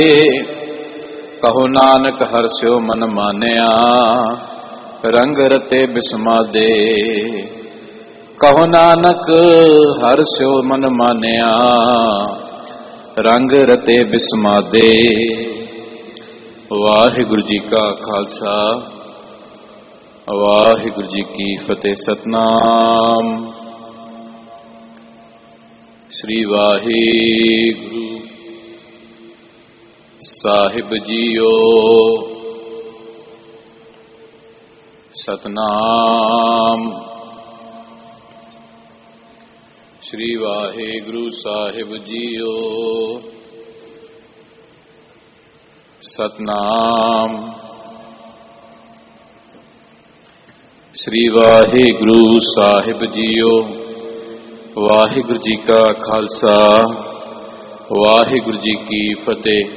ਕਹੋ ਨਾਨਕ ਹਰਸਿਓ ਮਨ ਮਾਨਿਆ, ਰੰਗ ਰਤੇ ਬਿਸਮਾਦੇ। ਕਹੋ ਨਾਨਕ ਹਰਸਿਓ ਮਨ ਮਾਨਿਆ, ਰੰਗ ਰਤੇ ਬਿਸਮਾਦੇ। ਵਾਹਿਗੁਰੂ ਜੀ ਕਾ ਖਾਲਸਾ, ਵਾਹਿਗੁਰੂ ਜੀ ਕੀ ਫਤਿਹ। ਸਤਨਾਮ ਸ੍ਰੀ ਵਾਹਿਗੁਰੂ ਸਾਹਿਬ ਜੀਓ। ਸਤਨਾਮ ਸ੍ਰੀ ਵਾਹਿਗੁਰੂ ਸਾਹਿਬ ਜੀਓ। ਸਤਨਾਮ ਸ੍ਰੀ ਵਾਹਿਗੁਰੂ ਸਾਹਿਬ ਜੀਓ। ਵਾਹਿਗੁਰੂ ਜੀ ਕਾ ਖਾਲਸਾ, ਵਾਹਿਗੁਰੂ ਜੀ ਕੀ ਫਤਿਹ।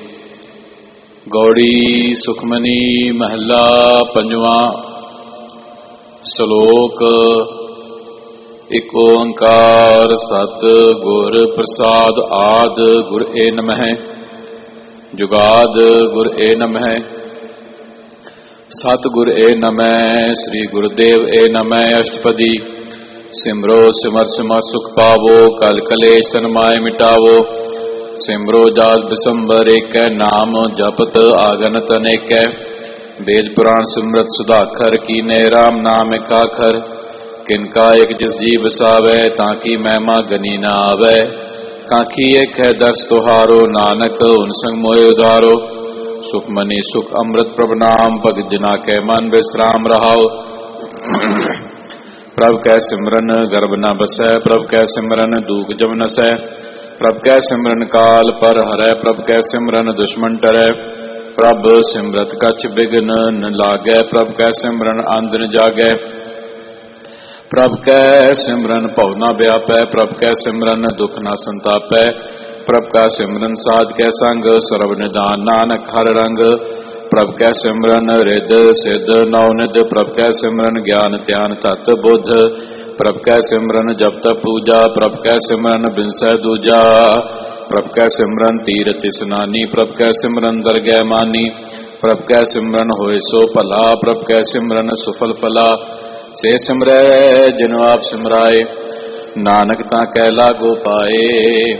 ਗੌੜੀ ਸੁਖਮਨੀ ਮਹੱਲਾ ਪੰਜਵਾਂ। ਸ਼ਲੋਕ। ਇਕ ਓੰਕਾਰ ਸਤਿ ਗੁਰ ਪ੍ਰਸਾਦ ਆਦ ਗੁਰ ਏ ਨਮਹਿ, ਜੁਗਾਦ ਗੁਰ ਏ ਨਮਹਿ। ਸਤਿ ਗੁਰ ਏ ਨਮਹਿ, ਸ੍ਰੀ ਗੁਰਦੇਵ ਏ ਨਮਹਿ। ਅਸ਼ਟਪਦੀ। ਸਿਮਰੋ ਸਿਮਰ ਸਿਮਰ ਸੁਖ ਪਾਵੋ, ਕਲ ਕਲੇਸ਼ ਤਨ ਮਾਹਿ ਮਿਟਾਵੋ। ਸਿਮਰੋ ਜਾਤ ਬਿਸੰਬਰ ਏਕੈ, ਨਾਮ ਜਪਤ ਆਗਨਤ ਅਨੇਕੈ। ਵੇਦ ਪੁਰਾਣ ਸਿਮਰਤ ਸੁਧਾਖਰ, ਕੀਨੇ ਰਾਮ ਨਾਮ ਇਕ ਆਖਰ। ਕਿਨਕਾ ਇਕ ਜਿਸ ਜੀ ਵਸਾਵੈ, ਤਾਂ ਕੀ ਮਹਿਮਾ ਗਨੀ ਨਾ ਆਵੈ। ਕਾਂਖੀ ਏਕ ਹੈ ਦਰਸ ਤੁਹਾਰੋ, ਨਾਨਕ ਹੁਨ ਸੰਗ ਮੋਹਿ ਉਧਾਰੋ। ਸੁਖਮਨੀ ਸੁਖ ਅੰਮ੍ਰਿਤ ਪ੍ਰਭ ਨਾਮ, ਭਗਤ ਜਨਾ ਕੈ ਮਨ ਬਿਸਰਾਮ ਰਹਾਉ। ਪ੍ਰਭ ਕੈ ਸਿਮਰਨ ਗਰਭ ਨ ਬਸੈ, ਪ੍ਰਭ ਕੈ ਸਿਮਰਨ ਦੂਖ ਜਮ ਨਸੈ। ਪ੍ਰਭ ਕੈ ਸਿਮਰਨ ਕਾਲ ਪਰ ਹਰੈ, ਪ੍ਰਭ ਕੈ ਸਿਮਰਨ ਦੁਸ਼ਮਨ ਟਰੈ। ਪ੍ਰਭ ਸਿਮਰਤ ਕਛ ਬਿਘਨ ਨ ਲਾਗੈ, ਪ੍ਰਭ ਕੈ ਸਿਮਰਨ ਅੰਧ ਨ ਜਾਗੈ। ਪ੍ਰਭ ਕੈ ਸਿਮਰਨ ਭਉ ਨ ਵਿਆਪੈ, ਪ੍ਰਭ ਕੈ ਸਿਮਰਨ ਦੁਖ ਨ ਸੰਤਾਪੈ। ਪ੍ਰਭ ਕੈ ਸਿਮਰਨ ਸਾਧ ਕੈ ਸੰਗ, ਸਰਬ ਨਿਧਾਨ ਨਾਨਕ ਹਰ ਰੰਗ। ਪ੍ਰਭ ਕੈ ਸਿਮਰਨ ਰਿੱਧ ਸਿੱਧ ਨੌ ਨਿਧ, ਪ੍ਰਭ ਕੈ ਸਿਮਰਨ ਗਿਆਨ ਧਿਆਨ ਤਤ ਬੁੱਧ। ਪ੍ਰਭ ਕੈ ਸਿਮਰਨ ਜਪ ਤਪ ਪੂਜਾ, ਪ੍ਰਭ ਕੈ ਸਿਮਰਨ ਬਿਨਸੈ ਦੂਜਾ। ਪ੍ਰਭ ਕੈ ਸਿਮਰਨ ਤੀਰਥ ਇਸਨਾਨੀ, ਪ੍ਰਭ ਕੈ ਸਿਮਰਨ ਦਰਗਹਿ ਮਾਨੀ। ਪ੍ਰਭ ਕੈ ਸਿਮਰਨ ਹੋਏ ਸੋ ਭਲਾ, ਪ੍ਰਭ ਕੈ ਸਿਮਰਨ ਸੁਫਲ ਫਲਾ। ਸੇ ਸਿਮਰੈ ਜਿਨੁ ਆਪ ਸਿਮਰਾਏ, ਨਾਨਕ ਤਾਂ ਕੈ ਲਾਗੋ ਪਾਏ।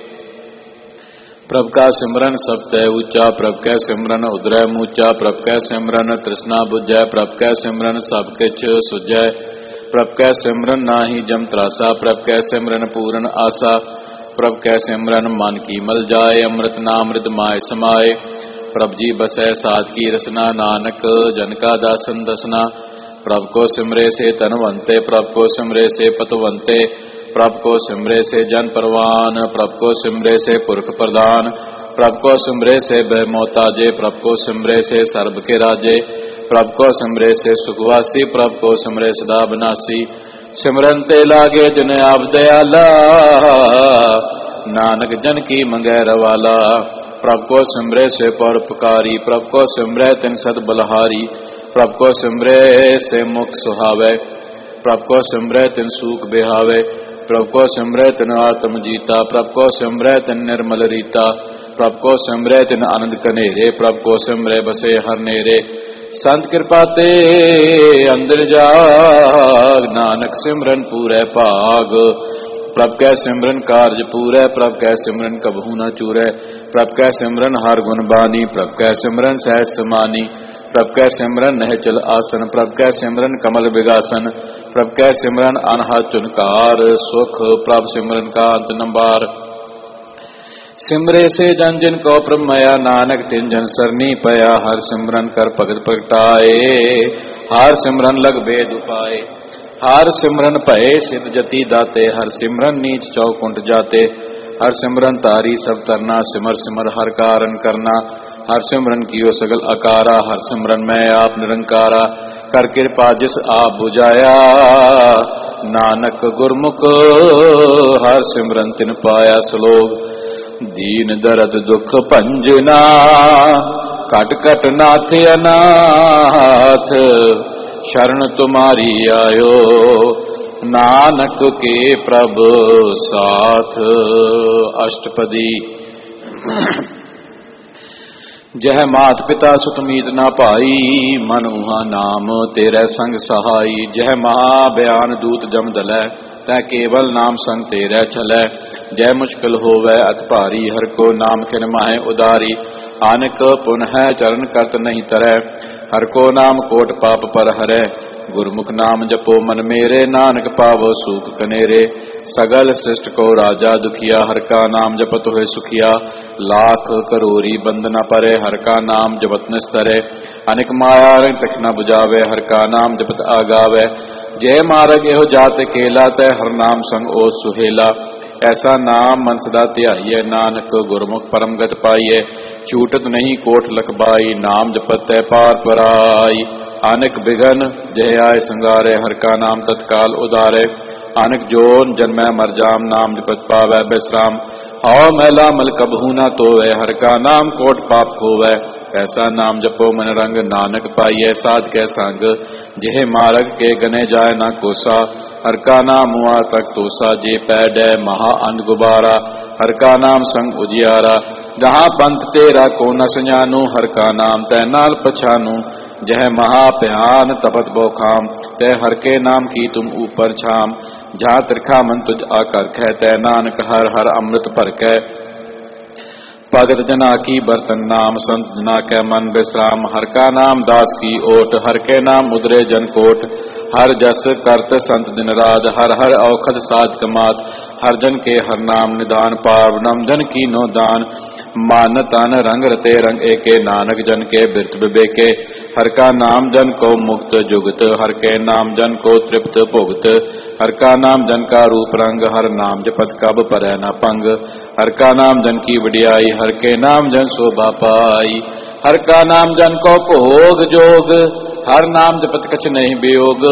ਪ੍ਰਭ ਕਾ ਸਿਮਰਨ ਸਭ ਤੈ ਊਚਾ, ਪ੍ਰਭ ਕੈ ਸਿਮਰਨ ਉਦਰੈ ਮੂਚਾ। ਪ੍ਰਭ ਕੈ ਸਿਮਰਨ ਤ੍ਰਿਸ਼ਨਾ ਬੁਝੈ, ਪ੍ਰਭ ਕੈ ਸਿਮਰਨ ਸਭ ਕਿਛ ਸੁਝੈ। ਪ੍ਰਭ ਕੈ ਸਿਮਰਨ ਨਾਹੀ ਜਮ ਤਰਾਸਾ, ਪ੍ਰਭ ਕੈ ਸਿਮਰਨ ਪੂਰਨ ਆਸਾ। ਪ੍ਰਭ ਕੈ ਸਿਮਰਨ ਮਨ ਕੀ ਮਲ ਜਾਏ, ਅੰਮ੍ਰਿਤ ਨਾਮ ਰਿਦ ਮਾਇ ਸਮਾਏ। ਪ੍ਰਭ ਜੀ ਬਸੈ ਸਾਧ ਕੀ ਰਸਨਾ, ਨਾਨਕ ਜਨ ਕਾ ਦਾਸਨ ਦਸਨਾ। ਪ੍ਰਭ ਕੋ ਸਿਮਰੇ ਸੇ ਧਨਵੰਤੇ, ਪ੍ਰਭ ਕੋ ਸਿਮਰੇ ਸੇ ਪਤਵੰਤੇ। ਪ੍ਰਭ ਕੋ ਸਿਮਰੇ ਸੇ ਜਨ ਪਰਵਾਨ, ਪ੍ਰਭ ਕੋ ਸਿਮਰੇ ਸੇ ਪੁਰਖ ਪ੍ਰਧਾਨ। ਪ੍ਰਭ ਕੋ ਸਿਮਰੇ ਸੇ ਬਹਿ ਮੋਤਾਜੇ, ਪ੍ਰਭ ਕੋ ਸਿਮਰੇ ਸੇ ਸਰਬ ਕੇ ਰਾਜੇ। ਪ੍ਰਭ ਕੋ ਸਿਮਰੇ ਸੇ ਸੁਖਵਾਸੀ, ਪ੍ਰਭ ਕੋ ਸਿਮਰੇ ਸਦਾ ਬਿਨਾਸੀ। ਸਿਮਰਨ ਤੇ ਲਾਗੇ ਜਿਨ ਆਪ ਦਇਆਲਾ, ਨਾਨਕ ਜਨ ਕੀ ਮੰਗੈ ਰਵਾਲਾ। ਪ੍ਰਭ ਕੋ ਸਿਮਰੇ ਸੇ ਪਰਉਪਕਾਰੀ, ਪ੍ਰਭ ਕੋ ਸਿਮਰੈ ਤਿਨ ਸਦ ਬਲਹਾਰੀ। ਪ੍ਰਭ ਕੋ ਸਿਮਰੇ ਸੇ ਮੁਖ ਸੁਹਾਵੈ, ਪ੍ਰਭ ਕੋ ਸਿਮਰੈ ਤਿਨ ਸੂਖ ਬਿਹਾਵੈ। ਪ੍ਰਭ ਕੋ ਸਿਮਰੈ ਤਿਨ ਆਤਮ ਜੀਤਾ, ਪ੍ਰਭ ਕੋ ਸਿਮਰੈ ਤਿਨ ਨਿਰਮਲ ਰੀਤਾ। ਪ੍ਰਭ ਕੋ ਸਿਮਰੈ ਤਿਨ ਆਨੰਦ ਕਨੇਰੇ, ਪ੍ਰਭ ਕੋ ਸਿਮਰੈ ਬਸੇ ਹਰ ਨੇਰੇ। ਸੰਤ ਕਿਰਪਾ ਤੇ ਅੰਦਰ ਜਾਗ, ਨਾਨਕ ਸਿਮਰਨ ਪੂਰੈ ਭਾਗ। ਪ੍ਰਭ ਕੈ ਸਿਮਰਨ ਕਾਰਜ ਪੂਰੈ, ਪ੍ਰਭ ਕੈ ਸਿਮਰਨ ਕਬਹੂ ਨ ਚੂਰੈ। ਪ੍ਰਭ ਕੈ ਸਿਮਰਨ ਹਰ ਗੁਣ ਬਾਣੀ, ਪ੍ਰਭ ਕੈ ਸਿਮਰਨ ਸਹਿਜ ਸਮਾਨੀ। ਪ੍ਰਭ ਕੈ ਸਿਮਰਨ ਨਿਹਚਲ ਆਸਨ, ਪ੍ਰਭ ਕੈ ਸਿਮਰਨ ਕਮਲ ਬਿਗਾਸਨ। ਪ੍ਰਭ ਕੈ ਸਿਮਰਨ ਅਨਹਦ ਚੁਨਕਾਰ ਸੁਖ, ਪ੍ਰਭ ਸਿਮਰਨ ਕਾ ਅੰਤ ਨੰਬਾਰ। ਸਿਮਰੇ ਸੇ ਜਨ ਜਿਨ ਕੋ ਪ੍ਰਮਇਆ, ਨਾਨਕ ਤਿਨ ਜਨ ਸਰਨੀ ਪਿਆ। ਹਰ ਸਿਮਰਨ ਕਰ ਭਗਤ ਪ੍ਰਗਟਾਏ, ਹਰ ਸਿਮਰਨ ਲਗ ਬੇਦ ਉਪਾਏ। ਹਰ ਸਿਮਰਨ ਭਏ ਸਿਧ ਜਤੀ ਦਾਤੇ, ਹਰ ਸਿਮਰਨ ਨੀਚ ਚੌਕੁੰਟ ਜਾਤੇ। ਹਰ ਸਿਮਰਨ ਤਾਰੀ ਸਭ ਤਰਨਾ, ਸਿਮਰ ਸਿਮਰ ਹਰ ਕਾਰਨ ਕਰਨਾ। ਹਰ ਸਿਮਰਨ ਕੀਓ ਸਗਲ ਅਕਾਰਾ, ਹਰ ਸਿਮਰਨ ਮੈਂ ਆਪ ਨਿਰੰਕਾਰਾ। ਕਰ ਕਿਰਪਾ ਜਿਸ ਆਪ ਬੁਝਾਇਆ, ਨਾਨਕ ਗੁਰਮੁਖ ਹਰ ਸਿਮਰਨ ਤਿਨ ਪਾਇਆ। ਸਲੋਕ। ਦੀਨ ਦਰਦ ਦੁਖ ਭੰਜਨਾ, ਘਟ ਘਟ ਨਾਥ ਅਨਾਥ। ਸ਼ਰਨ ਤੁਮਾਰੀ ਆਇਓ, ਨਾਨਕ ਕੇ ਪ੍ਰਭ ਸਾਥ। ਅਸ਼ਟਪਦੀ। जह मात पिता सुत मीत ना भाई, मन उहा नाम तेरे संग सहाई। जह महा बयान दूत जम दलै, तै केवल नाम संग तेरे चलै। जय मुश्किल होवै अत भारी, हर को नाम खिन माहे उदारी। आनक पुन है चरण करत नहीं तरै, हर को नाम कोट पाप पर हरै। गुरमुख नाम जपो मन मेरे, नानक पावो सूख कनेरे। सगल सृष्ट को राजा दुखिया, हर का नाम जपत होए सुखिया। लाख करोरी बंद न परे, हर का नाम जपत निस्तरे। अनेक माया रंग तक न बुझावे, हर का नाम जपत आगावे। जय मार्ग एहो जात केला, तै हर नाम संग ओत सुहेला। ऐसा नाम मन सदा ध्याइए, नानक गुरमुख परम गत पाइए। छूटत नहीं कोट लखबाई, नाम जपत तै पार पराई। आनक बिघन जय आय संगारे, हर का नाम तत्काल उदारे। आनक जोन जन्मै मर जाम, नाम जपत पावै विश्राम। हौ मैला मल कबहू न तोवै, हर का नाम कोट पाप खोवै। ऐसा नाम जपो मन रंग, नानक पाइयै साध कै संग। जेह मार्ग के गने जाय न कोसा, हर का नाम हुआ तक तोसा। जे पैडै महा अंध गुबारा, हर का नाम संग उजियारा। जहाँ पंथ तेरा को न सजानू, हर का नाम तै नाल पछानू। जह महा भयान तपत बौखाम, तै हर के नाम की तुम ऊपर छाम। जहाँ तिरखा मन तुझ आकर कै, तै नानक हर हर अमृत भर कै। भगत जना की बर्तन नाम, संत जना कै मन विश्राम। हर का नाम दास की ओट, हर के नाम उदरे जन कोट। हर जस करत संत दिन रात, हर हर औखद साध कमात। हर जन के हर नाम निदान, पार ब्रह्म जन की नो दान। मान तन रंग रते रंग एके, नानक जन के बिरत विवेके। हर का नाम जन को मुक्त जुगत, हर के नाम जन को तृप्त भुगत। हर का नाम जन का रूप रंग, हर नाम जपत कब परै न पंग। हर का नाम जन की वडियाई, हर के नाम जन शोभा पाई। हर का नाम जन को भोग जोग, हर नाम जपत कछ नहीं वियोग।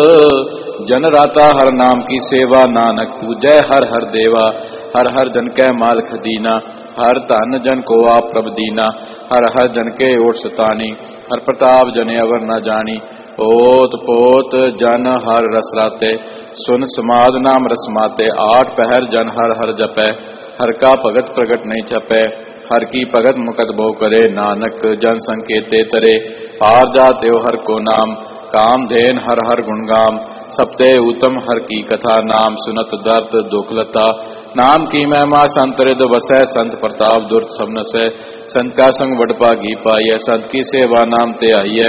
जन राता हर नाम की सेवा, नानक पूजै हर हर देवा। हर हर जन कै माल खदीना, हर धन जन को आप प्रभ दीना। हर हर जन के ओट सतानी, हर प्रताप जन अवर न जानी। ओत पोत जन हर रस राते, सुन समाद नाम रसमाते। आठ पहर जन हर हर जपै, हर का भगत प्रगट नहीं छपै। हर की भगत मुकत बो करे, नानक जन संकेते तरे। पार जाते हर को नाम, काम धेन हर हर गुणगाम। सप्ते उत्तम हर की कथा, नाम सुनत दर्द दुख लता। नाम की महिमा संत हृद वसै, संत प्रताप दुर्त सब नसै। संत का संग वडभागी पाइय, संत की सेवा नाम ते आइय।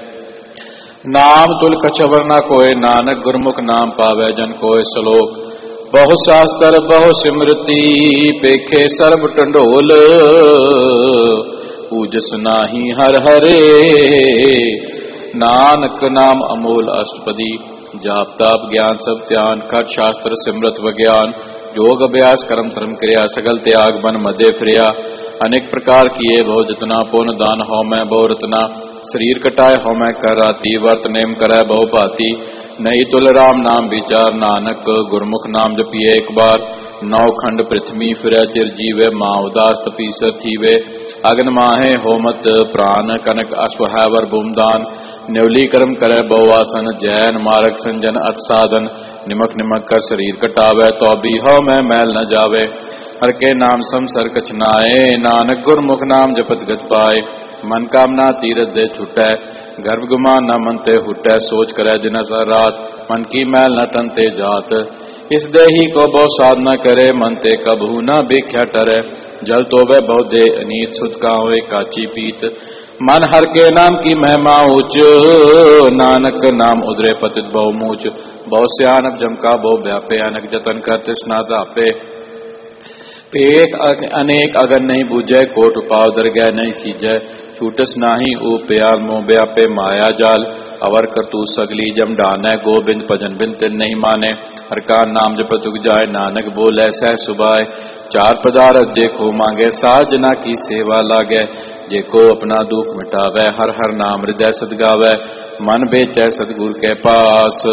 नाम तुल कछवर न कोय, नानक गुरमुख नाम पावै जन कोय श्लोक। बहु शास्त्र बहु सिमृति, पेखे सर्व टंडोल। पूजस नाही हर हरे, नानक नाम अमोल अष्टपदी। जाप ताप ज्ञान सब ध्यान, खट शास्त्र सिमरत विज्ञान। योग अभ्यास कर्म धर्म क्रिया, सगल त्याग बन मदे फिरिया। अनेक प्रकार किए बहु जतना, पुन दान हो मैं बहु रतना। शरीर कटाए हो मैं कर राती, वर्त नेम करे बहु भांति। नहीं तुल राम नाम विचार, नानक गुरमुख नाम जपिए एक बार। नौ खंड पृथ्वी फिरै चिर जीवे, माँ उदास तपीसर थीवे। अग्न माहे होमत प्राण, कनक अश्व है वर भूमदान। न्योली कर्म करे बहुआसन, जैन मार्ग संजन अत साधन। निमक निमक कर शरीर कटावे, तो भी हो मैं मैल न जावे। हर के नाम समसर कछ नाए, नानक गुरमुख नाम जपत गत पाए। मन कामना तीरथ दे छुटै, गर्भ गुमान न मन ते हुटै। सोच करे दिन रात, मन की मैल न तन ते जात। इस देही को बहु साधना करे, मन ते कबहू न भिख्या टरै। जल तो वह बहु दे अनीत, सुध का होए काची पीत। मन हर के नाम की महिमा ऊंच, नानक नाम उदरे पतित बहु मूच। बहु स्यानक जमका बहु व्यापे, अनक जतन कर तृष्णा तापे। पेट अनेक अगन नहीं बूझै, कोट उपाव दरगह नहीं सीजै। छूटस नाही ऊप्याल मोह व्यापे माया जाल। अवर करतू सगली जम डानै, गोबिंद भजन बिन तिन नहीं माने। हर का नाम जपत उग जाय, नानक बोले सह सुभाए। चार पदार्थ देखो मांगे, साजना की सेवा लागै। जेको अपना दुख मिटावै, हर हर नाम हृदय सद गावै। मन बेचै सतगुर के पास,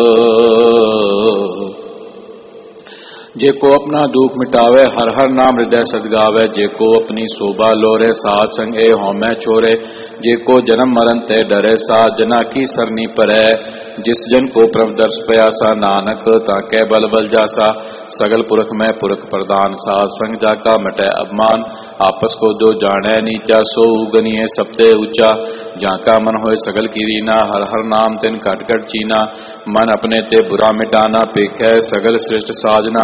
जेको अपना दुख मिटावे, हर हर नाम हृदय सद गावे। जेको अपनी शोभा लोरे, साध संग ए होमै छोरे। जे को जन्म मरण ते डरे सा जना की सरनी परै। जिस जन को प्रभ दर्श प्यासा नानक ताकै बल बल जासा। सगल पुरख में पुरख प्रदान साध संग जाका मटै अभिमान। आपस को जो जाने नीचा सो उगनिये सबते ऊंचा। जाका मन होए सगल की रीना हर हर नाम तिन कट कट चीना। मन अपने ते बुरा मिटाना पेखै सगल श्रेष्ठ साजना।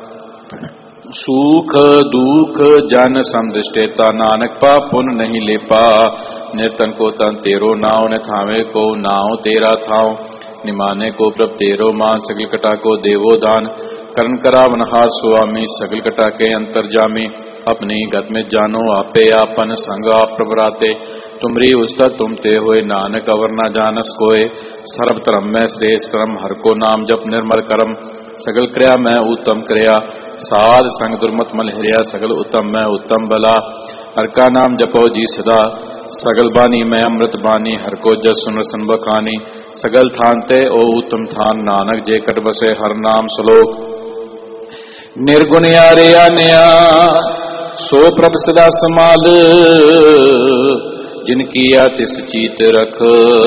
सुख दुख जन समदृष्टेता नानक पाप पुन नहीं लेपा। निर्तन को तन तेरो नाव ने थावे को नाव तेरा थाव। निमाने को प्रभ तेरो मान सगल कटा को देवो दान। करण करावनहार स्वामी सगल कटा के अंतर्जामी। अपनी गत में जानो आपे आपन संग आप प्रभराते। तुमरी उस्ता तुम ते होए नानक अवर न जानस कोय। सर्व धर्म में श्रेष्ठ कर्म हर को नाम जप निर्मल कर्म। सगल क्रिया में उत्तम क्रिया साध संग दुर्मत मल हिरिया। सगल उत्तम में उत्तम बला हर का नाम जपो जी सदा। सगल बानी में अमृत बानी हर को जस सुन सन बखानी। सगल थान ते ओ उत्तम थान नानक जे कट बसे हर नाम श्लोक। निर्गुण यारे आन्या सो प्रभ सदा समाल। जिनकी या तिस चीत रख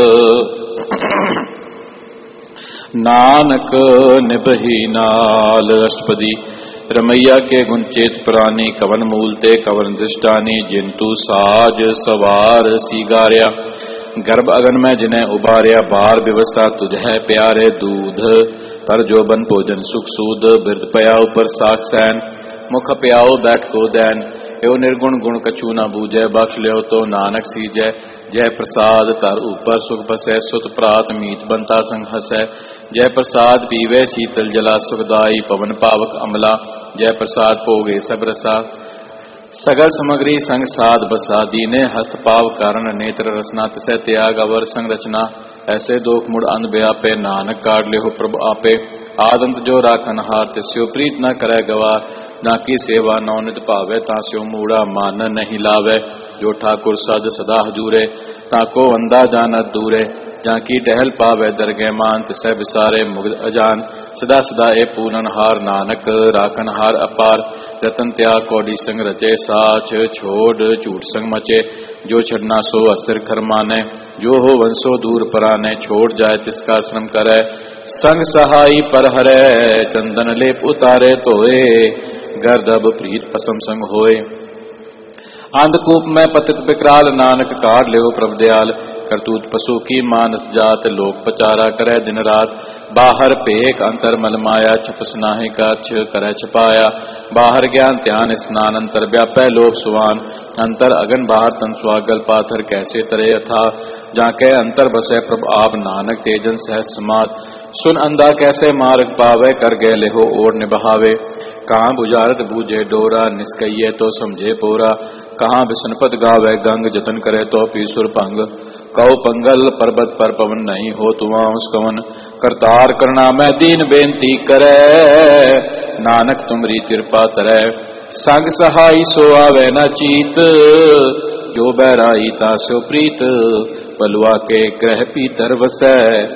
नानक निबही नाल। अष्टपदी रमैया के गुण चेत प्राणी कवन मूलते कवन दृष्टानी। जिंतु साज सवार सीगार्या गर्भ अगन में जिन्हें उबार्या। बार व्यवस्था तुझे प्यारे दूध पर जो बन भोजन सुख सूद। बिरद पयाओ पर साख सैन मुख प्याओ बैठ को दैन। एव निर्गुण गुण कछु न बूझे बख्श ल्यो तो नानक सीजै। जय प्रसाद तर ऊपर सुख बसै सुत प्रात मीत बनता संग हसै। जय प्रसाद पीवे शीतल जला सुखदाई पवन पावक अमला। जय प्रसाद भोगे सब रसा सगल सामग्री संग साध बसा। दीने हस्त पाव कारण नेत्र रसना तिसै त्याग अवर संग रचना। ऐसे दोख मुड़ अंध व्यापे नानक काट ले हो प्रभु आपे। आदंत जो राखन हार तिस्यो प्रीत न करे गवार। ना की सेवा नौनित पावे तास्यो मूड़ा मान नहीं लावे। जो ठाकुर सद सदा हजूरे ताको अंदा जानत दूरे। जाकी टहल पावे दरगे मान तिसै विसारे मुग्ध अजान। सदा सदा ए पूनन हार नानक राखन हार अपार। रतन त्याग कौड़ी संग रचे साच छोड़ झूठ संग मचे। जो छड़ना सो अस्थिर खर माने जो हो वंशो दूर पराने। छोड़ जाए तिसका श्रम करे संग सहाई पर हरे। चंदन लेप उतारे तोए गर्दब प्रीत पसम संग होए। अंधकूप में पतित विकराल नानक काढ़ ले प्रभ दयाल। करतूत पशु की मानस जात लोक पचारा करे दिन रात। बाहर पेक अंतर मल माया छप स्नाहि कछ करे छपाया। बाहर ज्ञान ध्यान स्नान अंतर व्यापै लोक सुवान। अंतर अगन बाहर तन स्वागल पाथर कैसे तरे अथा। जाके अंतर बसे प्रभ आप नानक तेजन सहज समात। सुन अंधा कैसे मार्ग पावे कर गए हो ओर निबहावे। कहाँ बुझारत बूझे डोरा निष्कैये तो समझे पोरा। कहाँ बिसनपत गावे गंग जतन करे तो पीसुर भंग। कौ पंगल पर्वत पर पवन नहीं हो तुआ उस कवन। करतार करना मैं दीन बेनती करे नानक तुमरी कृपा तरै। संग सहाई सो आवे न चीत जो बैराई तास्यो प्रीत। पलुआ के ग्रह पीतर वसै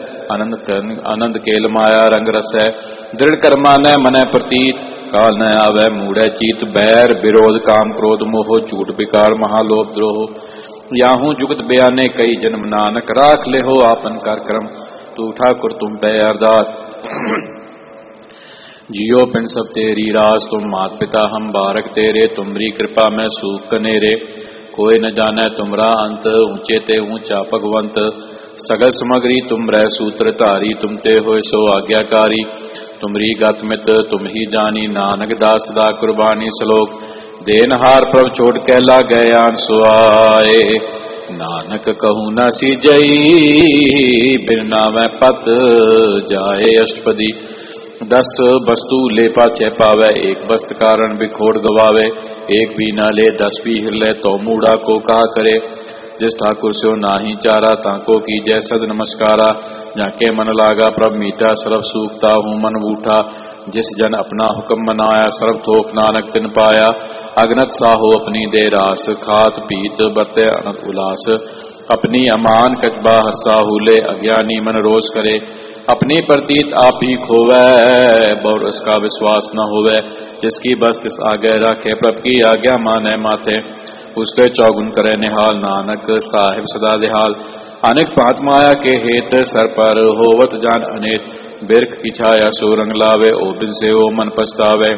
आनंद केल माया रंग रसै। दृढ़ कर्मा न मनै प्रतीत काल न आवे मूढ़ै चीत। बैर विरोध काम क्रोध मोह झूठ विकार महालोभ द्रोह। याहू जुगत बयाने कई जन्म नानक राख ले हो आपन कर क्रम। तू ठाकुर तुम पे अरदास जियो पिंड सब तेरी रास। तुम मात पिता हम बारक तेरे तुमरी कृपा में सूख कनेरे। कोई न जाने तुमरा अंत ऊंचे ते ऊंचा भगवंत। सगल सामग्री तुम रह सूत्र धारी तुम ते होए सो आज्ञाकारी। तुमरी गत मित तुम ही जानी नानक दास दा कुर्बानी। श्लोक देनहार प्रभ छोड़ के ला गयान सुआए। नानक कहूँ न सीजई बिन नामै पत जाए। अष्टपदी 10 वस्तु ले पाछे पावे एक वस्त कारण बिखोड़ गवावे। एक भी न ले 10 भी हिरले तो मूढ़ा को कहा करे। जिस ठाकुर से नाही चारा ताको की जय सद नमस्कारा। जाके मन लागा प्रभ मीठा सर्व सूखता हूँ मन बूठा। जिस जन अपना हुक्म मनाया सर्व थोक नानक तिन पाया। अगनत साहो अपनी दे रास खात पीत बरते अनंत उल्लास। अपनी अमान कचबा हर साहूले अज्ञानी मन रोष करे। अपनी प्रतीत आप ही खोवे और उसका विश्वास न होवे। जिसकी बस तिस आगे रखे प्रभ की आज्ञा माने माथे। उसते चौगुन करे निहाल, नानक साहिब सदा दिहाल। अनेक पात माया के हेत सर पर होवत जान अनेत, बिरख की छाया सो रंग लावे, ओ बिन से ओ मन पछतावे।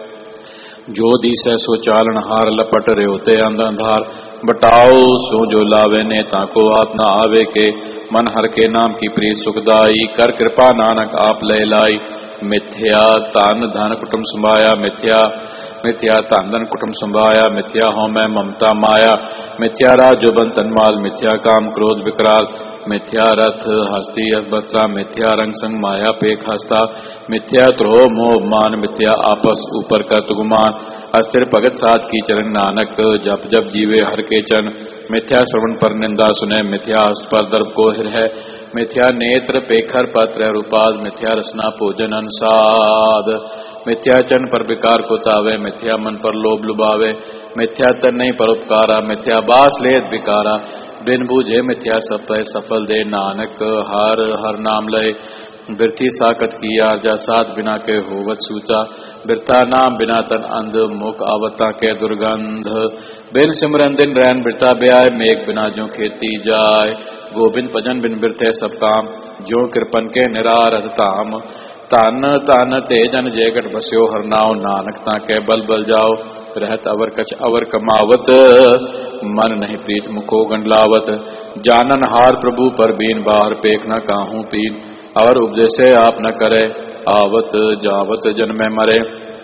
जो दिसै सो चालन हार, लपट रेवते अंध अंधार। बटाओ सो जो लावे ने, ताको आप न आवे के। मन हर के नाम की प्रिय सुखदाई, कर कृपा नानक आप ले लाई। मिथ्या तन धन कुटुम संभाया, मिथ्या मिथ्या तन धन कुटुम संभाया। मिथ्या हो मैं ममता माया, मिथ्या राज जो बंतन माल। मिथ्या काम क्रोध विकराल, मिथ्या रथ हस्ती बस्त्रा। मिथ्या रंग संग माया पेख हस्ता, मिथ्या द्रोह मोह मान। मिथ्या आपस ऊपर कर गुमान, अस्थिर भगत साध की चरण। नानक जप जप जीवे हर के चरण। मिथ्या श्रवण पर निंदा सुने, मिथ्या हस्त पर दर्प को हिर है। मिथ्या नेत्र पेखर पत्र रूपाद, मिथ्या रसना भोजन अनुसाद। मिथ्या चरण पर विकार को तावे, मिथ्या मन पर लोभ लुभावे। मिथ्या तन नहीं परोपकारा, मिथ्या बास लेत विकारा। बिन बूझे मिथ्या सब पे सफल दे, नानक हर हर नाम लय। बिरथी साकत की आरजा, साध बिना के होवत सूचा। बिरथा नाम बिना तन अंध, मुख आवता के दुर्गंध। बिन सिमरन दिन रैन बिरता ब्याय, मेघ बिना जो खेती जाय। गोबिंद भजन बिन बिरथे सब काम, जो कृपन के निरारध धाम। तन तन ते जन जयगट बस्यो, हर नाव नानक ताके बल बल जाओ। रहत अवर कछ अवर कमावत, मन नहीं प्रीत मुखो गंडलावत। जानन हार प्रभु पर बीन, बाहर पेख न काहू पीन। और उपदेशे आप न करे, आवत जावत जन्मे मरे।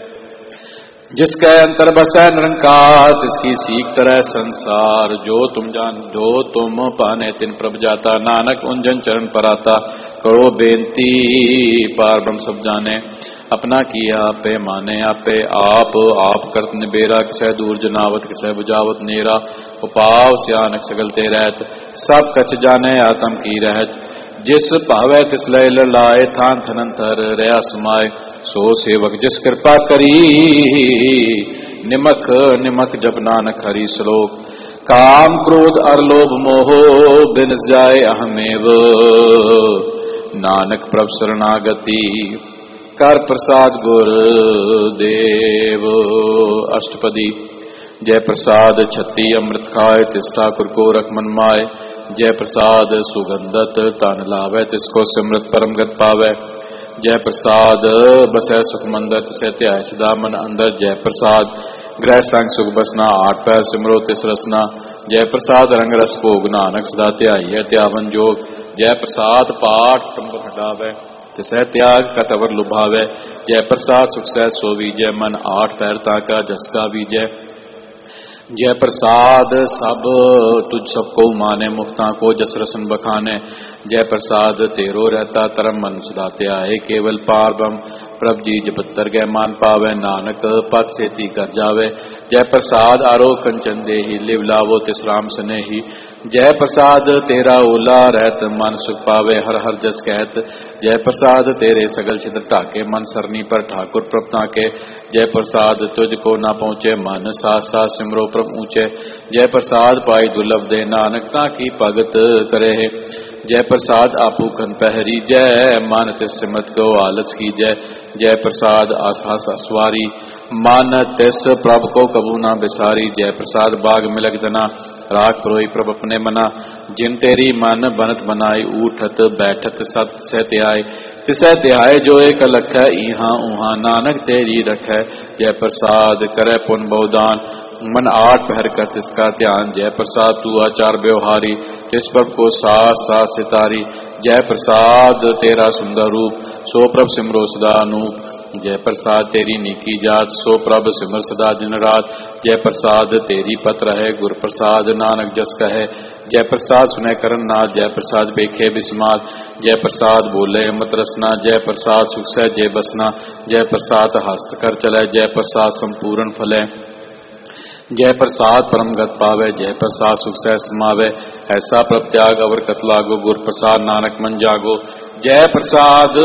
जिसके अंतर बसै निरंकार, तिसकी सीख तरह संसार। जो तुम पाने तिन प्रभ जाता, नानक उन चरण पर आता। करो बेनती पार ब्रह्म सब जाने, अपना किया आपे माने आपे। आप करत निबेरा, किसै दूर जनावत किसै बुझावत नेरा। उपाव सियानक सगल ते रहत, सब कछ जाने आत्म की रहत। जिस भावै तिस लय लाए, थान थनंतर रया समाये। सो सेवक जिस कृपा करी, निमक निमक जप नानक हरि श्लोक। काम क्रोध अर लोभ मोहो, बिन जाय अहमेव। नानक प्रभ शरणागति, कर प्रसाद गुर देव। अष्टपदी। जय प्रसाद छत्ती अमृत खाए, तिस ठाकुर को रख मन माए। जय प्रसाद सुगंधत तन लावे, तिसको सिमरत परम गत पावे। जय प्रसाद बसै सुख मंदर, तिसे ध्याय सदा मन अंदर। जय प्रसाद ग्रह संग सुख बसना, आठ पैर सिमरो तिस रसना। जय प्रसाद रंग रस भोग, नानक सदा ध्याई त्यावन जोग। जय प्रसाद पाठ टंब हटावे, तिसै त्याग कतवर लुभावे। जय प्रसाद सुख सह सो विजय, मन आठ पैर ताका जसका विजय। जय प्रसाद सब तुझ सबको माने, मुक्ता को जस रसन बखाने। जय प्रसाद तेरो रहता तरम, मन सदा त्याए केवल पार ब्रह्म। प्रभ जी जपत्तर गै मान पावे, नानक पद सेती कर जावे। जय प्रसाद आरो कंचन देही, लिव लावो तिस राम स्नेही। जय प्रसाद तेरा ओला रहत, मन सुख पावे हर हर जस कहत। जय प्रसाद तेरे सगल छिद्र ढाके, मन सरनी पर ठाकुर प्रभ ताके। जय प्रसाद तुझको ना पहुँचे, मन साथ साथ सिमरो प्रभ ऊंचे। जय प्रसाद पाई दुर्लभ दे, नानक ताकी भगत करे। जय प्रसाद आपू खन पहरी, जय मन तिस सिमत को आलस की जय। जय प्रसाद आसास असवारी, मन तिस प्रभ को कबू ना बिसारी। जय प्रसाद बाग मिलक दना, राख प्रोई प्रभ अपने मना। जिन तेरी मन बनत बनाई, उठत बैठत सत सह आए। तिसै त्याय जो एक अलख है, इहां उहां नानक तेरी रखै। जय प्रसाद करे पुन बहुदान, मन आठ पहर कर तिसका ध्यान। जय प्रसाद तू आचार व्यवहारी, तिस प्रभ को सास सास सितारी। जय प्रसाद तेरा सुंदर रूप, सो प्रभ सिमरो सदा अनूप। जय प्रसाद तेरी नीकी जात, सो प्रभ सिमर सदा दिन रात। जय प्रसाद तेरी पत्र है, गुर प्रसाद नानक जस कहे। जय प्रसाद सुने करन नाथ, जय प्रसाद बेखे बिस्मात। जय प्रसाद बोले मत रसना, जय प्रसाद सुख सह जय बसना। जय प्रसाद हस्त कर चले, जय प्रसाद संपूर्ण फले। जय प्रसाद परम गत पावे, जय प्रसाद सुख सह समावे। ऐसा प्रत्याग अवर कत लागो, गुर प्रसाद नानक मन जागो। जय प्रसाद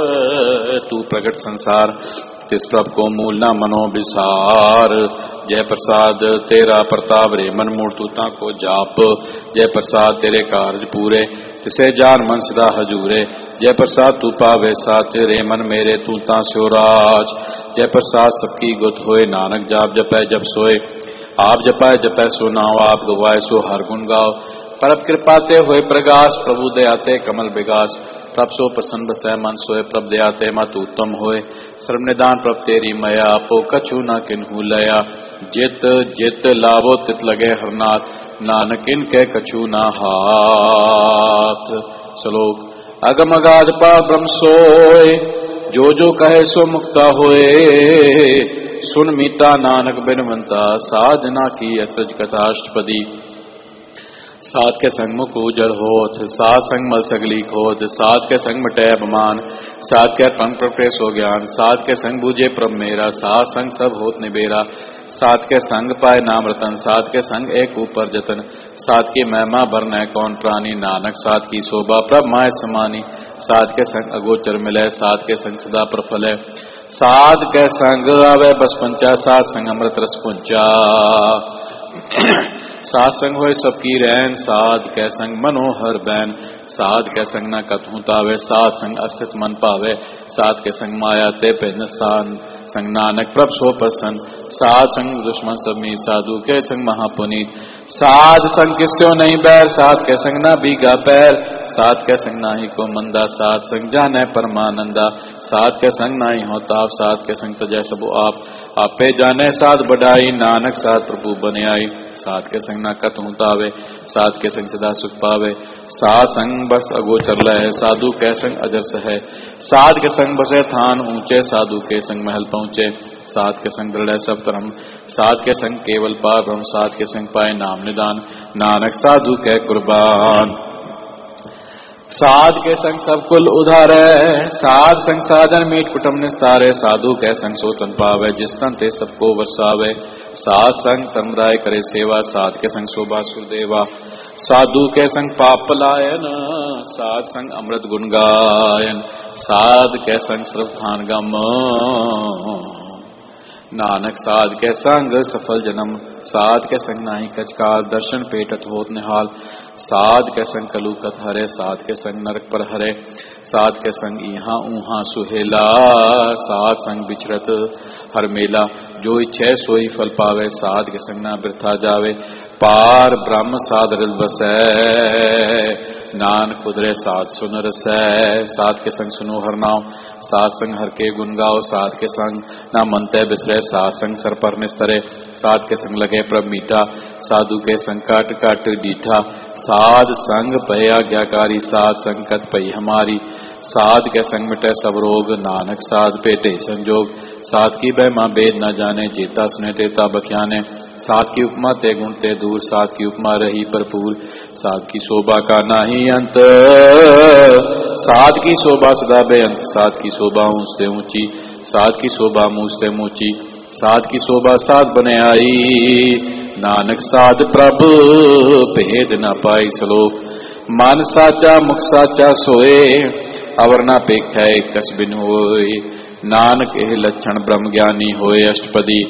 तू प्रगट संसार, तिस प्रभ को मूल न मनो विसार। जय प्रसाद तेरा प्रताप, रे मन मूढ़ तूता को जाप। जय प्रसाद तेरे कार्य पूरे, तिसे जान मन सदा हजूरे। जय प्रसाद तू पावे साच, रे मन मेरे तूता स्योराज। जय प्रसाद सबकी गुत होए, नानक जाप जपै जब सोए। आप जपाए जपै सो नाव, आप गवाए सो हर गुण गाओ। परब कृपाते होए प्रगास, प्रभु दयाते कमल विगास। प्रभ सो प्रसन्न बसै मन सोए, प्रभ दयाते मत उत्तम होए। सर्व निदान प्रभ तेरी मया, आपो कछु न किन्हू लया। जित जित लावो तित लगे हरनाथ, नानक इनके कछु न हाथ। श्लोक। अगम अगाध पार ब्रह्म सोए, जो जो कहे सो मुक्ता होए। सुन मीता नानक बिनवंता, साधना की अचरज कथा अष्टपदी। साध के संग मुख उजड़ होत, साध संग मल सगली खोत। साध के संग मिटे अपमान, साध के पंग प्रवेश हो ज्ञान। साध के संग बूझे प्रभ मेरा, साध संग सब होत निबेरा। साध के संग पाए नाम रतन, साध के संग एक ऊपर जतन। साध की महिमा बरनै कौन प्राणी, नानक साध की शोभा प्रभ माय समानी। साध के संग अगोचर मिले, साध के संग सदा प्रफल है। साध के संग आवे बस पंचा, साध संग अमृत रस पुंचा। साध संग होए सबकी रैन, साध कै संग मनोहर बैन। साध कै संग न कतहु तावे, साध संग अस्तित मन पावे। साध के संग माया ते पिन, साध संग नानक प्रभ सो प्रसन्न। साध संग दुश्मन सब मी, साधु के संग महापुनीत। साध संग किस्यो नहीं बैर, साध के संग न बीगा पैर। साध के संग नाही को मंदा, साध संग जाने परमानंदा। साध के संग नाही होता, साध के संग तजै सबो आप। आपे जाने साध बढ़ाई, नानक साध प्रभु बने आई। साध के संग न कतहु तावे, साध के संग सदा सुख पावे। साध संग बस अगोचर लय, साधु के संग अजर सह। साध के संग बसे थान ऊंचे, साधु के संग महल पहुंचे। साध के संग दृढ़ सब धर्म, साध के संग केवल पार ब्रह्म। साध के संग पाए नाम निदान, नानक साधु के कुर्बान। साध के संग सब कुल उधारे, साध संग साधन मीट कुटुंब निस्तारे। साधु के संग सो तन पावे, जिस तन ते सबको वर्षावे। साध संग समुदाय करे सेवा, साध के संग शोभा सुरदेवा। साधु के संग पाप पलायन, साध संग अमृत गुण गायन। साध के संग श्रद्धान गम, नानक साध के संग सफल जन्म। साध के संग नाही कचकाल, दर्शन पेटत होत निहाल। साध के संग कलुकत हरे, साध के संग नरक पर हरे। साध के संग इहाँ ऊहाँ सुहेला, साध संग बिचरत हर मेला। जो इच्छे सोई फल पावे, साध के संग ना वृथा जावे। पार ब्रह्म साध हृदय बसै, नानक उदरे साध सुन रसै। साध के संग सुनो हर नाम, साध संग हर के गुण गाओ। साध के संग ना मन तै बिसरे, साध संग सर पर निस्तरे। साध के संग लगे प्रभ मीठा, साधु के संग काट काट डीठा। साध संग पय आज्ञाकारी, साध संगत पई हमारी। साध के संग मिटे सब रोग, नानक साध पेटे संजोग। साध की महिमा वेद न जाने, जेता सुने तेता बख्याने। साध की उपमा ते गुण ते दूर, साध की उपमा रही भरपूर। साध की शोभा का नाही अंत, साध की शोभा सदा बेअंत। साध की शोभा ऊंच से ऊंची, साध की शोभा मुझ से ऊंची। साध की शोभा साध बने आई, नानक साध प्रभु भेद न पाई। श्लोक। मन साचा मुख साचा सोए, अवर न पेखै कस बिन होए। नानक एह लक्षण ब्रह्म ज्ञानी होए। अष्टपदी।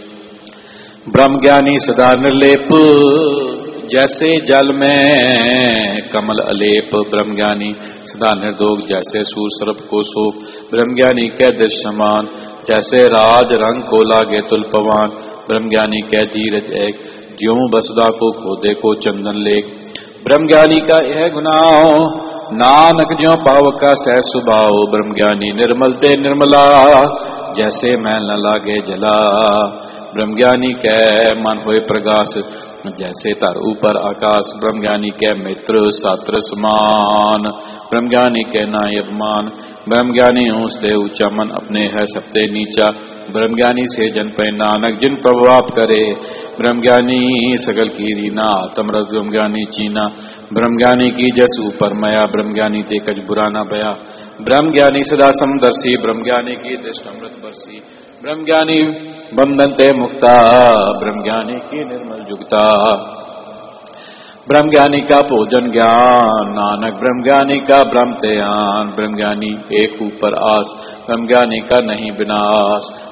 ब्रह्म ज्ञानी सदा निर्लेप, जैसे जल में कमल अलेप। ब्रह्म ज्ञानी सदा निर्दोष, जैसे सूर सर्प को शोक। ब्रह्म ज्ञानी कै दृश्यमान, जैसे राज रंग को लागे तुलपवान। ब्रह्म ज्ञानी कै धीरज एक, ज्यों बसदा को खोदे को चंदन लेख। ब्रह्म ज्ञानी का यह गुनाह, नानक ज्यों पावक का सह सुभाव। ब्रह्म ज्ञानी निर्मल ते निर्मला, जैसे मैल न लागे जला। ब्रह्म ज्ञानी कै मन होए प्रगास, जैसे तर ऊपर आकाश। ब्रह्म ज्ञानी कै मित्र सात्र समान, ब्रह्म ज्ञानी कै नाय अपमान। ब्रह्म ज्ञानी ऊंचते ऊंचा, मन अपने है सबते नीचा। ब्रह्म ज्ञानी से जन पे नानक जिन प्रभाव करे। ब्रह्म ज्ञानी सगल की रीना, आत्मरस ब्रह्म ज्ञानी चीना। ब्रह्म ज्ञानी की जस ऊपर मया, ब्रह्म ज्ञानी ते कछ बुरा न भया। ब्रह्म ज्ञानी सदा समदर्शी, ब्रह्म ज्ञानी की दृष्टि अमृत बरसी। ब्रह्म ज्ञानी बंधन ते मुक्ता, ब्रह्म ज्ञानी की निर्मल जुगता। ब्रह्म ज्ञानी का भोजन ज्ञान, नानक ब्रह्म ज्ञानी का ब्रह्म त्यान। ब्रह्म ज्ञानी एक ऊपर आस, ब्रह्म ज्ञानी का नहीं विनाश।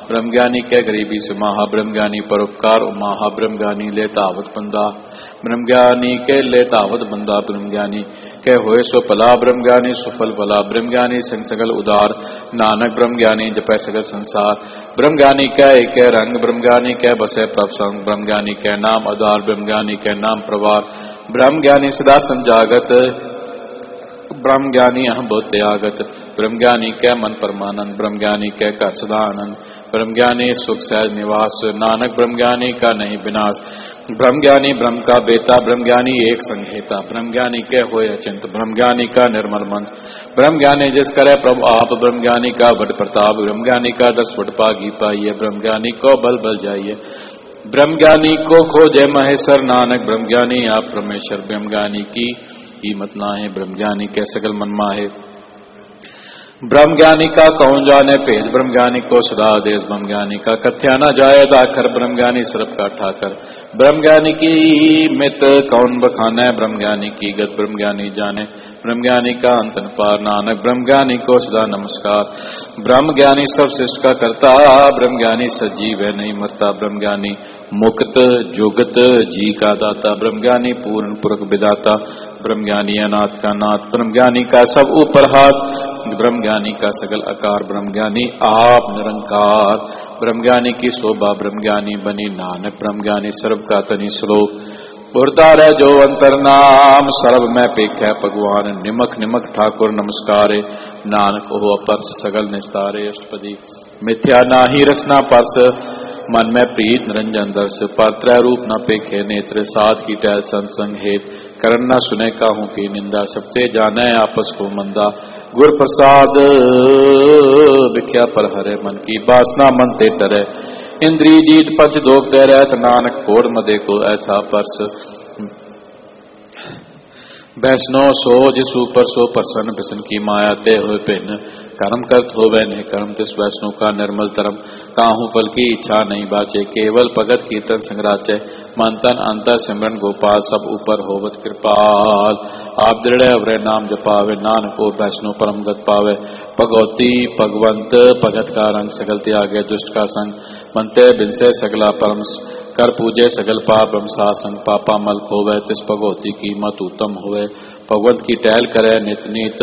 ब्रह्मज्ञानी कह गरीबी से महा, ब्रह्मज्ञानी परोपकार महा, ब्रह्मज्ञानी लेतावत बंदा, ब्रह्मज्ञानी के लेतावत बंदा, ब्रह्मज्ञानी कह होए सो भला, ब्रह्मज्ञानी सुफल भला, ब्रह्मज्ञानी संग सगल उदार, नानक ब्रह्मज्ञानी जपै सगल संसार, ब्रह्मज्ञानी कह एक रंग, ब्रह्मज्ञानी कह बसे प्रभ संग, ब्रह्मज्ञानी कह नाम आधार, ब्रह्मज्ञानी कह नाम प्रवार, ब्रह्मज्ञानी सदा संजागत, ब्रह्मज्ञानी अहम बहुत त्यागत, ब्रह्मज्ञानी कै मन परमानंद, ब्रह्मज्ञानी कै घर सदा आनंद, ब्रह्मज्ञानी सुख सहज निवास, नानक ब्रह्मज्ञानी का नहीं विनाश, ब्रह्मज्ञानी ब्रह्म का बेटा, ब्रह्मज्ञानी एक संहेता, ब्रह्मज्ञानी कै होए अचिंत, ब्रह्मज्ञानी का निर्मल मन, ब्रह्मज्ञानी जिस करे प्रभु आप, ब्रह्मज्ञानी का वड प्रताप, ब्रह्मज्ञानी का 10 वड पागी पाइए, ब्रह्मज्ञानी को बल बल जाइए, ब्रह्मज्ञानी को खोजे महेश्वर, नानक ब्रह्मज्ञानी आप परमेश्वर, ब्रह्मज्ञानी की कीमत ना है, ब्रह्मज्ञानी के सगल मनमा है, ब्रह्मज्ञानी का कौन जाने भेद, ब्रह्मज्ञानी को सदा आदेश, ब्रह्मज्ञानी का कथ्या न जाए दाखर, ब्रह्मज्ञानी सर्प का ठाकर, ब्रह्मज्ञानी की मित कौन बखाना है, ब्रह्मज्ञानी की गत ब्रह्मज्ञानी जाने, ब्रह्मज्ञानी का अंत न पार, नानक ब्रह्मज्ञानी को सदा नमस्कार, ब्रह्मज्ञानी सब सृष्टि का करता, ब्रह्मज्ञानी सजीव है नहीं मरता, ब्रह्मज्ञानी मुक्त जुगत जी का दाता, ब्रह्मज्ञानी पूर्ण पुरख विदाता, ब्रह्मज्ञानी अनाथ का नाथ, ब्रह्मज्ञानी का सब ऊपर हाथ, ब्रह्मज्ञानी का सगल आकार, ब्रह्मज्ञानी आप निरंकार, ब्रह्मज्ञानी की शोभा ब्रह्मज्ञानी बनी, नानक ब्रह्मज्ञानी सर्व का तनि श्लोक उर्दार है जो अंतर नाम, सर्व में पेख है भगवान, निमक निमक ठाकुर नमस्कारे, नानक हो अपर्स सगल निस्तारे, अष्टपदी मिथ्या नाही रसना परस, मन में प्रीत निरंजन दर्श, पात्र रूप न पेखे नेत्र, साध की टहल संसंग हेत, करण न सुने काहू की निंदा, सबते जाने आपस को मंदा, गुर प्रसाद विख्या पर हरे, मन की वासना मन ते डरे, इंद्री जीत पंच दोख दे रहत, नानक कोड़ मदे को ऐसा परस, वैष्णो सो जिसु पर सो प्रसन्न, बिसन की माया ते हुए भिन्न, कर्म करत होवे ने कर्म, तिस वैष्णु का निर्मल तरम, काहू फल की इच्छा नहीं बाचे, केवल भगत कीर्तन संग्राचे, मन तन अंतर सिमरन गोपाल, सब ऊपर होवत कृपाल, आप दृढ़ अवरे नाम जपावे, नानक को वैष्णु परम गत पावे, भगवती भगवंत भगत का रंग, सगल त्यागे दुष्ट का संग, मनते बिनसे सगला परम, कर पूजे सगल पाप ब्रह्म सासन, पापा मल खोवे, तिस भगवती की मत उत्तम होवे, भगवंत की टहल करे नित नित,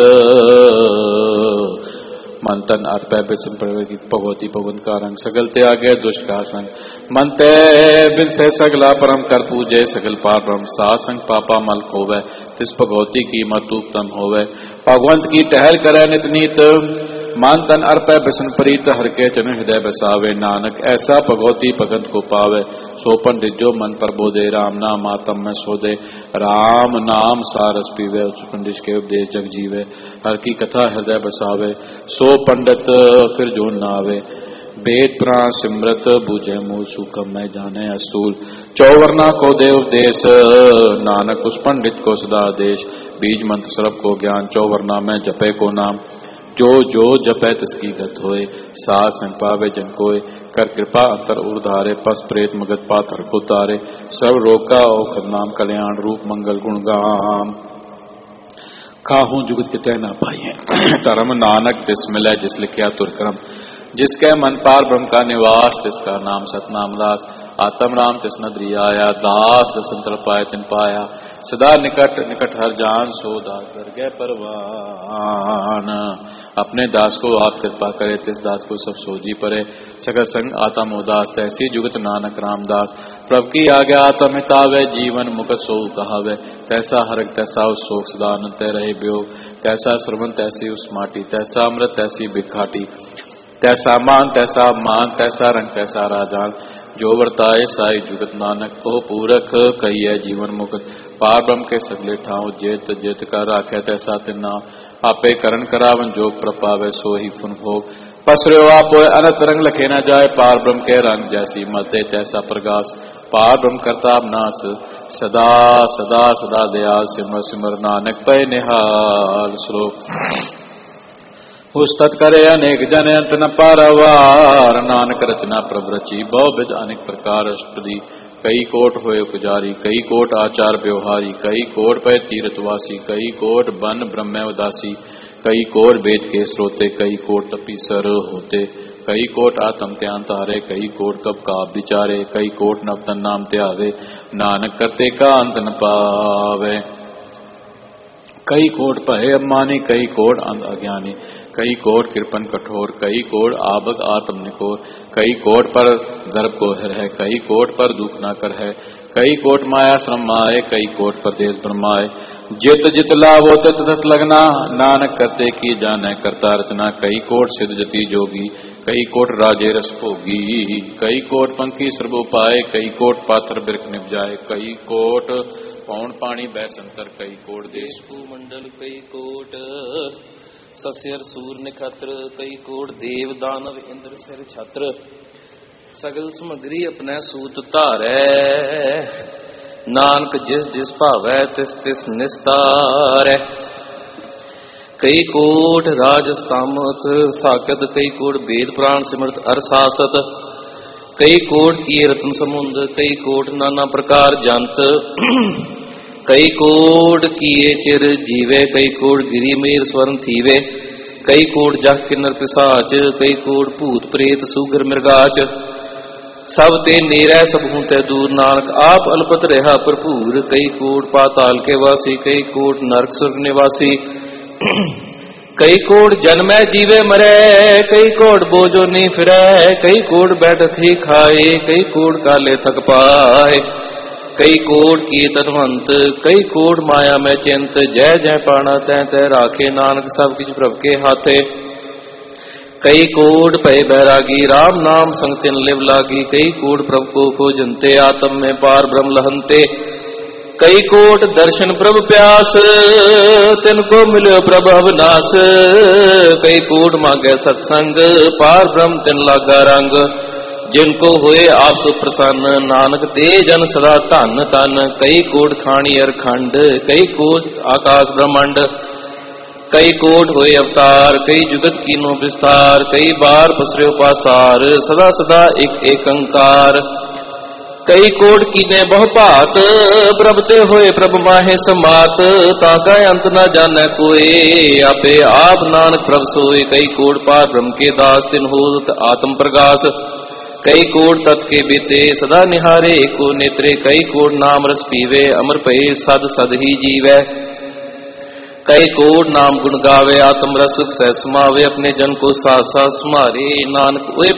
मन तन अर्पय बिसन पड़े की भगवती भगवंत का रंग, सगल त्यागे दुष्ट का संग, मनते बिन से सगला परम, कर पूजे सगल पाप ब्रह्म सासन, पापा मल खोवे, तिस भगवती की मत उत्तम होवे, भगवंत की टहल करे नित नित, मान तन अर्पय बिसन प्रीत, हर के चन हृदय बसावे, नानक ऐसा भगवती भगत को पावे, सो पंडित जो मन पर बोधे, राम नाम आत्म में सोधे, राम नाम सारस पीवे, उस पंडित के उपदेश जग जीवे, हर की कथा हृदय बसावे, सो पंडित फिर जो नावे, वेद प्राण सिमरत बूझे मूल, सुखम में जाने अस्तूल, चौवर्णा को दे उपदेश, नानक उस पंडित को सदा देश, बीज मंत्र सर्व को ज्ञान, चौवर्णा में जपे को नाम, जो जो जपै तिसकी गत होए, साथ संग पावे जन कोय, कर कृपा अंतर उर्धारे, पस प्रेत मगत पाथर को तारे, सर्व रोग का औखद नाम, कल्याण रूप मंगल गुण गाम, खाहू जुगत के तय न पाइए, धर्म नानक तिस मिले जिस लिखिया तुर क्रम, जिसके मन पार ब्रह्म का निवास, तिसका नाम सतनाम दास, आत्म राम तिस नदरी आया, दास संतर पाए तिन पाया, सदा निकट निकट हर जान, सो दास कर गए परवान, अपने दास को आप कृपा करे, तिस दास को सब सोजी परे, सगल संग आत्म उदास, तैसी जुगत नानक रामदास, प्रभु की आज्ञा आत्म हितावे, जीवन मुकत सो कहावे, तैसा हरक तैसा उस शोक सदानंद तै रहे वियोग, तैसा श्रवण तैसी उस माटी, तैसा अमृत तैसी भिखाटी, तैसा मान तैसा मान, तैसा रंग तैसा राजान, जो वर्ताए साई जुगत नानक, को पूरख कहिए जीवन मुक्त, पार ब्रह्म के सगले ठाव, जेत जेत का राखे तैसा तिन्ना, आपे करण करावन जोग प्रपावे, सो ही फुन भोग, पसरो आप अनंत रंग लखे न जाए, पार ब्रह्म के रंग जैसी मते तैसा प्रकाश, पार ब्रह्म करता नास, सदा सदा सदा दयाल, सिमर सिमर नानक पै निहाल, श्लोक पुस्तक करे अनेक जन अंत न पारवार, नानक रचना प्रभ रची, बहु बिज अनेक प्रकार अष्टपदी, कई कोट होए पुजारी, कई कोट आचार व्यवहारी, कई कोट पे तीर्थवासी, कई कोट बन ब्रह्म उदासी, कई कोट वेद के स्रोते, कई कोट तपीसर होते, कई कोट आत्म ध्यान तारे, कई कोट कब काब विचारे, कई कोट नवतन नाम ध्यावे, नानक करते का अंत न पावे। कई कोट भय अभिमानी, कई कोट अंध अज्ञानी, कई कोट कृपन कठोर, कई कोट आबक आत्म निकोर, कई कोट पर दर्प को है, कई कोट पर दुख न कर है, कई कोट माया श्रम आए, कई कोट परदेश ब्रह्माए। जित जित लाभो तित तित लगना, नानक करते की जाने करता रचना। कई कोट सिद्ध जति जोगी, कई कोट राजे रस भोगी, कई कोट पंखी सर्व उपाय, कई कोट पाथर बिरख निभ जाए, कई कोट पौन पानी बैसंतर, कई कोट देश मंडल, कई कोट सस्यर सूर निखत्र, कई कोट देव दानव इंद्र सिर छत्र। सगल समग्री अपने सूत धारै, नानक जिस जिस भावै तिस तिस निस्तारै। कई कोट राज सामत साकत, कई कोट वेद प्राण सिमरत अरसासत, कई कोट की रत्न समुंद, कई कोट नाना प्रकार जंत। कई कोट किए चिर जीवे, कई कोट गिरी मेर स्वर्ण थीवे, कई कोट जह किन्नर पिसाच, कई कोट भूत प्रेत सुगर मृगाच। सब ते नेरै सब हूं तै दूर, नानक आप अलपत रहा भरपूर। कई कोट पाताल के वासी, कई कोट नरक स्वर्ग निवासी, कई कोट जन्मै जीवे मरै, कई कोट बोझो नी फिरै, कई कोट बैठत ही खाए, कई कोट काले थक पाए। कई कोट किए तनवंत, कई कोट माया में चिंत, जय जय पाना तै तै राखे, नानक सब किछ प्रभ के हाथे। कई कोट भय बैरागी, राम नाम संग तिन लिव लागी, कई कोट प्रभ को खोजनते, आत्म में पार ब्रह्म लहनते। कई कोट दर्शन प्रभ प्यास, तिनको मिलो प्रभ अविनाश, कई कोट मांगे सत्संग, पार ब्रह्म तिन लागा रंग। जिनको हुए आप सुप्रसन्न, नानक दे जन सदा धन तन। कई कोट खानी अरखंड, कई कोट आकाश ब्रह्मांड, कई कोट हुए अवतार, कई जुगत कीनो विस्तार, कई बार पसरे पासार, सदा सदा एक एक अंकार। कई कोट कीने बहु भात, प्रभते होए प्रभ माहे समात, ताका अंत न जाने कोई, आपे आप नानक प्रभ सोए। कई कोट पार ब्रह्म के दास, तिन होत आत्म प्रकाश। कई कोट तत् के बीते, सदा निहारे एको नेत्रे, कई कोट नाम रस पीवे, अमर भय सद सद ही जीवै। कई कोट नाम गुण गावे, आत्म रस सुख सह समावे, अपने जन को साथ साथ समारे, नानक ओए